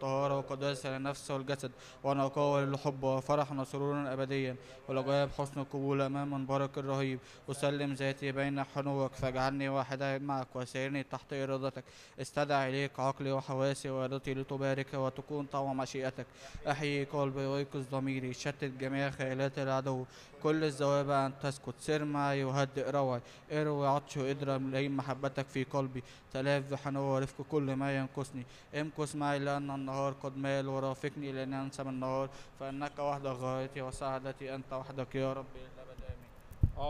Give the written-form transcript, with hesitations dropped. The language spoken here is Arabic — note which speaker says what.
Speaker 1: وطهارة وقداسة للنفس والجسد، ونقاوة للحب وفرح وسرورا أبديا، ولجواب حسن القبول أمام منبرك الرهيب. أسلم ذاتي بين حنوك، فاجعلني واحدا معك وسيرني تحت إرادتك. استدعي إليك عقلي وحواسي وإرادتي لتبارك وتكون طوع مشيئتك. أحيي قلبي ويقظ ضميري، شتت جميع خيالات العدو، كل الزوابع أن تسكت. سر معي وهدئ روعي، اروي عطش وإدرم لين محبتك في قلبي. تلاف بحنو ورفق كل ما ينقصني. امكث معي لأن النهار قد مال، ورافقني لأن أنسى من النهار، فإنك وحدك غايتي وسعادتي، أنت وحدك يا رب.